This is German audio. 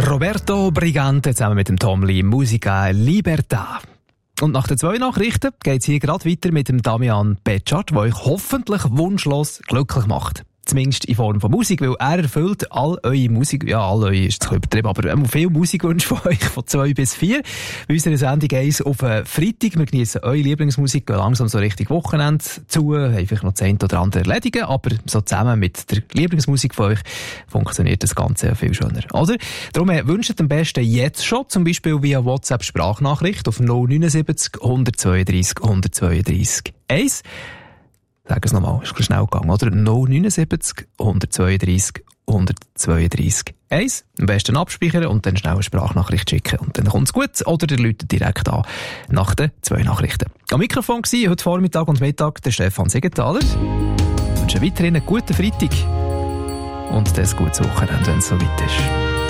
Roberto Brigante zusammen mit dem Tom Lee, Musica Libertà. Und nach den 2 Nachrichten geht es hier gerade weiter mit dem Damian Betschart, der euch hoffentlich wunschlos glücklich macht. Zumindest in Form von Musik, weil er erfüllt all eure Musik, ja, all eure ist zu übertrieben, aber viel Musikwünsche von euch von 2 bis 4. Bei unserer Sendung 1 auf Freitag. Wir genießen eure Lieblingsmusik, gehen langsam so richtig Wochenende zu, haben vielleicht noch das eine oder andere erledigen, aber so zusammen mit der Lieblingsmusik von euch funktioniert das Ganze ja viel schöner, oder? Darum wünscht am besten jetzt schon, zum Beispiel via WhatsApp-Sprachnachricht auf 079 132 132 1. Sag es nochmal, ist ein bisschen schnell gegangen, oder? 079 132 132 1. Am besten abspeichern und dann schnell eine Sprachnachricht schicken. Und dann kommt's gut. Oder ihr läutet direkt an nach den 2 Nachrichten. Am Mikrofon war heute Vormittag und Mittag der Stefan Siegenthaler. Ich wünsche weiterhin einen guten Freitag und ein gutes Wochenende, wenn es soweit ist.